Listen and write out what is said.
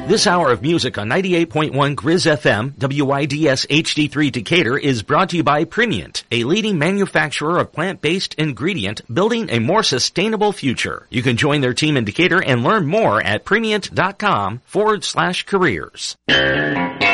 This hour of music on 98.1 Grizz FM, WIDS HD3 Decatur is brought to you by Premiant, a leading manufacturer of plant-based ingredient building a more sustainable future. You can join their team in Decatur and learn more at Premiant.com/careers.